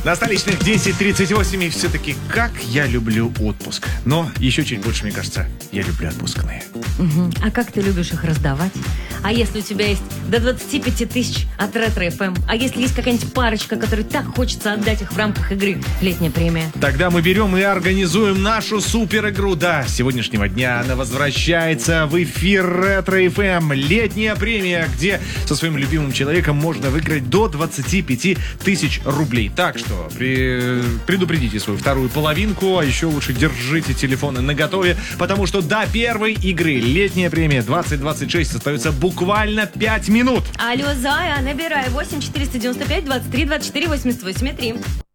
На столичных 10:38, и все-таки как я люблю отпуск. Но еще чуть больше, мне кажется, я люблю отпускные. А как ты любишь их раздавать? А если у тебя есть до 25 тысяч от Ретро-ФМ? А если есть какая-нибудь парочка, которой так хочется отдать их в рамках игры «Летняя премия»? Тогда мы берем и организуем нашу супер-игру. Да, с сегодняшнего дня она возвращается в эфир Ретро-ФМ. «Летняя премия», где со своим любимым человеком можно выиграть до 25 тысяч рублей. Так что предупредите свою вторую половинку, а еще лучше держите телефоны наготове, потому что до первой игры «Летняя премия 2026» остается буквально 5 минут. Алло, Зая, набирай 8 495 23 24 88 3.